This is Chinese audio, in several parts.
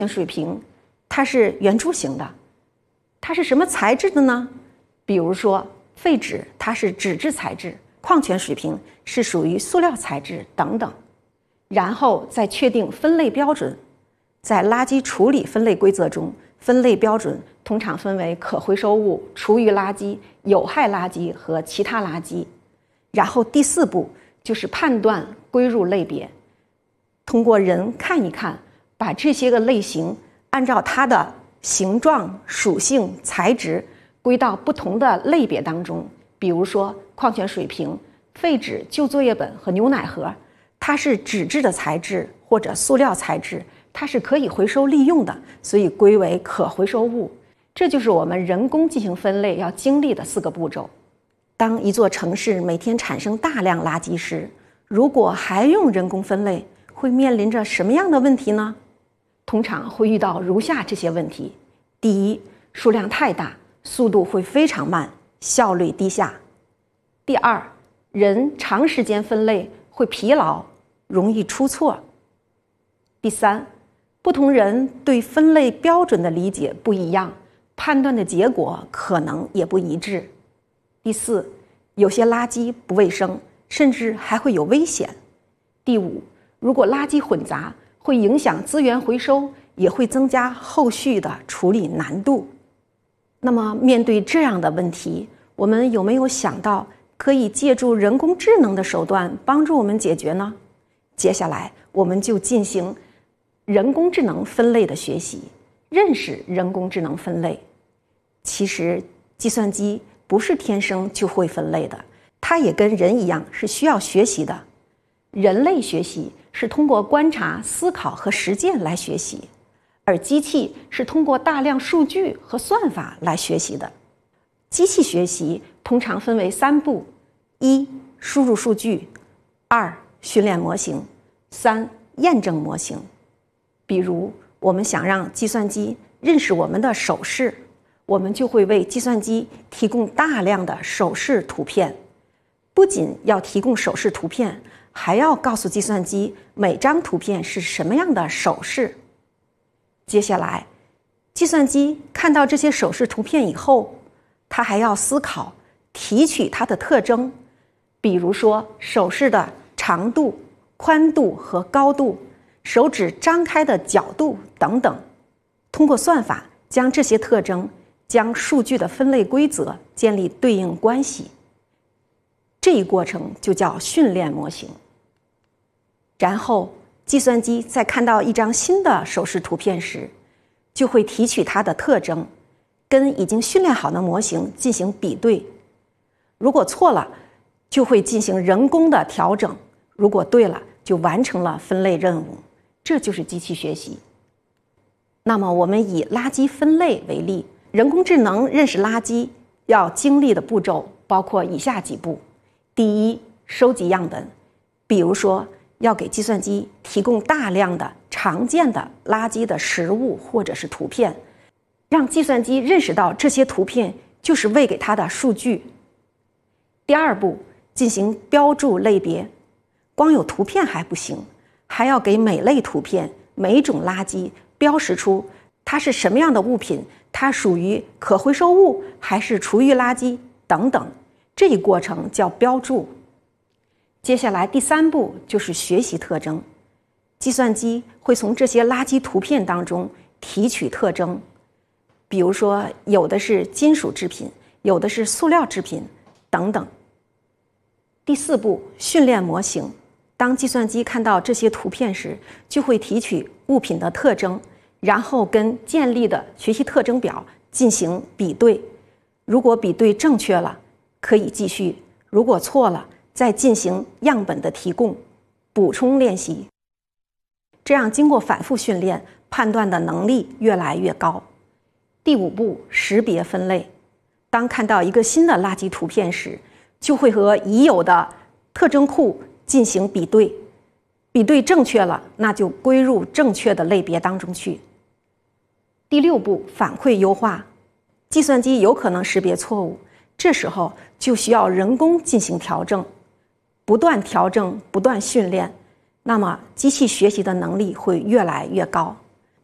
水瓶，它是圆柱形的，它是什么材质的呢？比如说废纸，它是纸质材质，矿泉水瓶是属于塑料材质等等。然后再确定分类标准。在垃圾处理分类规则中，分类标准通常分为可回收物、厨余垃圾、有害垃圾和其他垃圾。然后第4步就是判断归入类别，通过人看一看，把这些个类型按照它的形状、属性、材质归到不同的类别当中。比如说矿泉水瓶、废纸、旧作业本和牛奶盒，它是纸质的材质或者塑料材质，它是可以回收利用的，所以归为可回收物。这就是我们人工进行分类要经历的4个步骤。当一座城市每天产生大量垃圾时，如果还用人工分类，会面临着什么样的问题呢？通常会遇到如下这些问题：第一，数量太大，速度会非常慢，效率低下；第二，人长时间分类会疲劳，容易出错；第三，不同人对分类标准的理解不一样，判断的结果可能也不一致；第四，有些垃圾不卫生，甚至还会有危险；第五，如果垃圾混杂，会影响资源回收，也会增加后续的处理难度。那么面对这样的问题，我们有没有想到可以借助人工智能的手段帮助我们解决呢？接下来我们就进行人工智能分类的学习，认识人工智能分类。其实计算机不是天生就会分类的，它也跟人一样是需要学习的。人类学习是通过观察、思考和实践来学习，而机器是通过大量数据和算法来学习的。机器学习通常分为3步：1、输入数据； 2、训练模型； 3、验证模型。比如我们想让计算机认识我们的手势，我们就会为计算机提供大量的手势图片。不仅要提供手势图片，还要告诉计算机每张图片是什么样的手势。接下来，计算机看到这些手势图片以后，它还要思考提取它的特征，比如说手势的长度、宽度和高度，手指张开的角度等等。通过算法将这些特征、将数据的分类规则建立对应关系。这一过程就叫训练模型。然后计算机在看到一张新的手势图片时，就会提取它的特征，跟已经训练好的模型进行比对。如果错了，就会进行人工的调整；如果对了，就完成了分类任务。这就是机器学习。那么我们以垃圾分类为例，人工智能认识垃圾要经历的步骤包括以下几步：第一，收集样本，比如说要给计算机提供大量的常见的垃圾的实物或者是图片，让计算机认识到这些图片就是喂给它的数据。第二步，进行标注类别，光有图片还不行，还要给每类图片、每种垃圾标识出它是什么样的物品，它属于可回收物还是厨余垃圾等等，这一过程叫标注。接下来第3步就是学习特征，计算机会从这些垃圾图片当中提取特征，比如说有的是金属制品，有的是塑料制品等等。第4步，训练模型，当计算机看到这些图片时，就会提取物品的特征，然后跟建立的学习特征表进行比对。如果比对正确了，可以继续；如果错了，再进行样本的提供，补充练习。这样经过反复训练，判断的能力越来越高。第5步，识别分类，当看到一个新的垃圾图片时，就会和已有的特征库进行比对，比对正确了，那就归入正确的类别当中去。第6步，反馈优化，计算机有可能识别错误，这时候就需要人工进行调整，不断调整，不断训练，那么机器学习的能力会越来越高。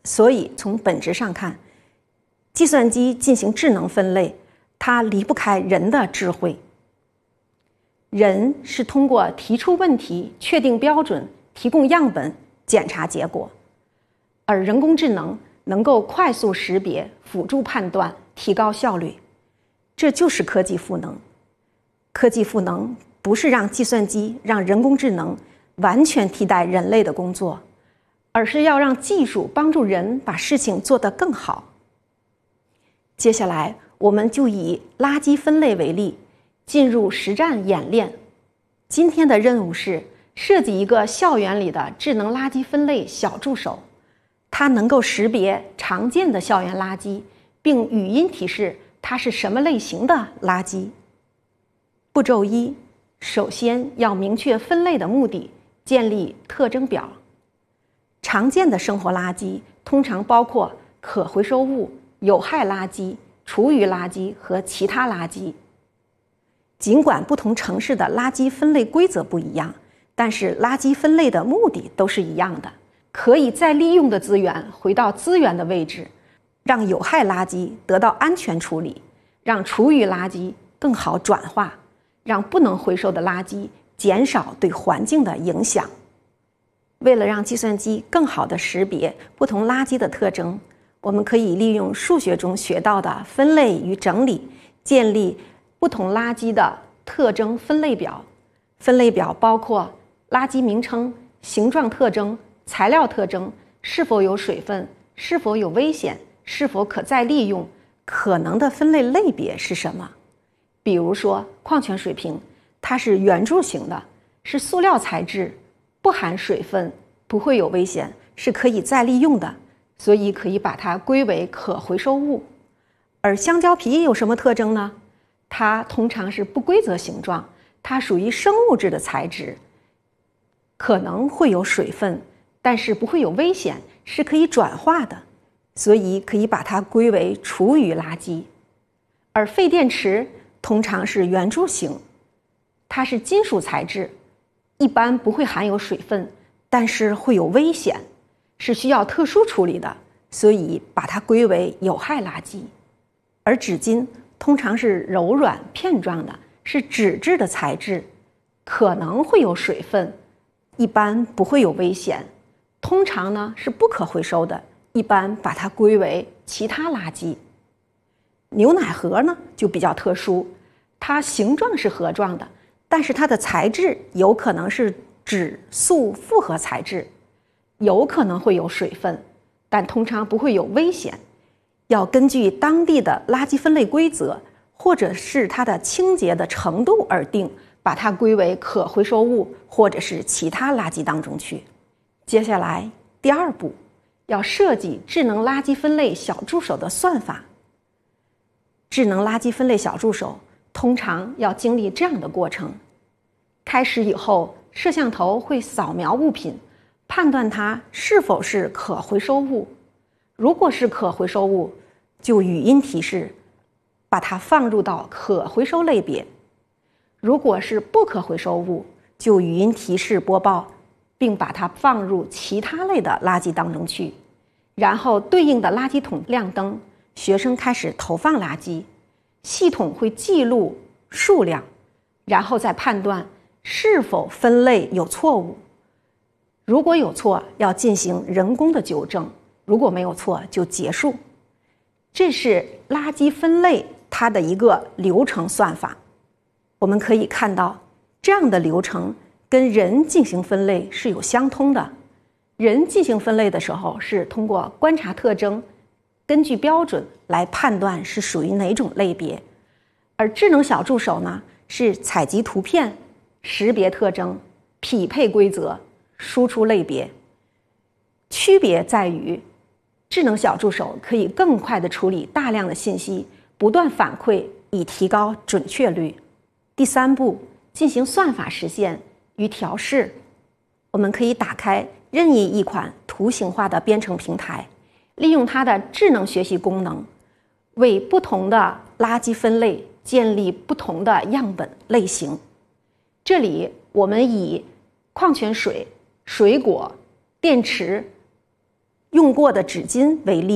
所以从本质上看，计算机进行智能分类，它离不开人的智慧。人是通过提出问题、确定标准、提供样本、检查结果，而人工智能能够快速识别、辅助判断、提高效率。这就是科技赋能。科技赋能不是让计算机、让人工智能完全替代人类的工作，而是要让技术帮助人把事情做得更好。接下来，我们就以垃圾分类为例，进入实战演练。今天的任务是设计一个校园里的智能垃圾分类小助手，它能够识别常见的校园垃圾，并语音提示它是什么类型的垃圾。步骤一，首先要明确分类的目的，建立特征表。常见的生活垃圾通常包括可回收物、有害垃圾、厨余垃圾和其他垃圾。尽管不同城市的垃圾分类规则不一样，但是垃圾分类的目的都是一样的，可以再利用的资源回到资源的位置，让有害垃圾得到安全处理，让厨余垃圾更好转化，让不能回收的垃圾减少对环境的影响。为了让计算机更好地识别不同垃圾的特征，我们可以利用数学中学到的分类与整理，建立不同垃圾的特征分类表。分类表包括垃圾名称、形状特征、材料特征、是否有水分、是否有危险、是否可再利用、可能的分类类别是什么。比如说矿泉水瓶，它是圆柱形的，是塑料材质，不含水分，不会有危险，是可以再利用的，所以可以把它归为可回收物。而香蕉皮有什么特征呢？它通常是不规则形状，它属于生物质的材质，可能会有水分，但是不会有危险，是可以转化的，所以可以把它归为厨余垃圾。而废电池通常是圆柱形，它是金属材质，一般不会含有水分，但是会有危险，是需要特殊处理的，所以把它归为有害垃圾。而纸巾通常是柔软片状的，是纸质的材质，可能会有水分，一般不会有危险，通常呢是不可回收的，一般把它归为其他垃圾。牛奶盒呢就比较特殊，它形状是盒状的，但是它的材质有可能是纸塑复合材质，有可能会有水分，但通常不会有危险。要根据当地的垃圾分类规则，或者是它的清洁的程度而定，把它归为可回收物或者是其他垃圾当中去。接下来第二步，要设计智能垃圾分类小助手的算法。智能垃圾分类小助手通常要经历这样的过程：开始以后，摄像头会扫描物品，判断它是否是可回收物。如果是可回收物，就语音提示把它放入到可回收类别；如果是不可回收物，就语音提示播报，并把它放入其他类的垃圾当中去。然后对应的垃圾桶亮灯，学生开始投放垃圾，系统会记录数量，然后再判断是否分类有错误。如果有错，要进行人工的纠正；如果没有错，就结束。这是垃圾分类它的一个流程算法。我们可以看到，这样的流程跟人进行分类是有相通的。人进行分类的时候是通过观察特征，根据标准来判断是属于哪种类别，而智能小助手呢，是采集图片，识别特征，匹配规则，输出类别。区别在于，智能小助手可以更快地处理大量的信息，不断反馈，以提高准确率。第三步，进行算法实现与调试。我们可以打开任意一款图形化的编程平台，利用它的智能学习功能，为不同的垃圾分类建立不同的样本类型。这里我们以矿泉水、水果、电池、 用过的纸巾为例。